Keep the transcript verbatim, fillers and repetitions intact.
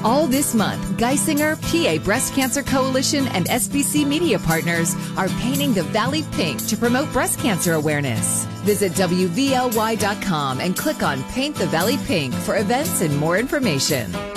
All this month, Geisinger, P A Breast Cancer Coalition, and S B C Media Partners are painting the Valley pink to promote breast cancer awareness. Visit W V L Y dot com and click on Paint the Valley Pink for events and more information.